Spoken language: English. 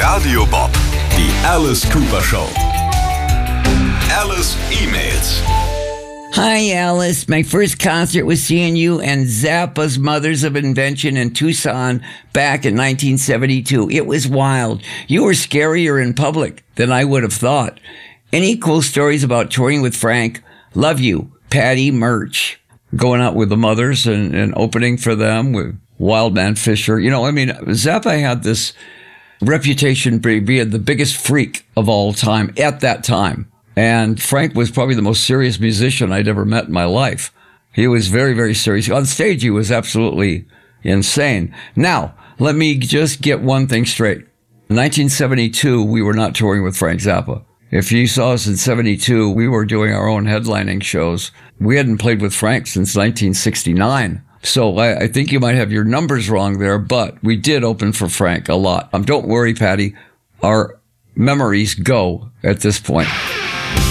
Radio Bob, die Alice Cooper Show. Alice E-Mails. Hi, Alice. My first concert was seeing you and Zappa's Mothers of Invention in Tucson back in 1972. It was wild. You were scarier in public than I would have thought. Any cool stories about touring with Frank? Love you, Patty Murch. Going out with the Mothers and opening for them with Wildman Fisher. You know, I mean, Zappa had this reputation for being the biggest freak of all time at that time. And Frank was probably the most serious musician I'd ever met in my life. He was very, very serious. On stage, he was absolutely insane. Now, let me just get one thing straight. In 1972, we were not touring with Frank Zappa. If you saw us in 72, we were doing our own headlining shows. We hadn't played with Frank since 1969. So I think you might have your numbers wrong there, but we did open for Frank a lot. Don't worry, Patty. Our memories go at this point.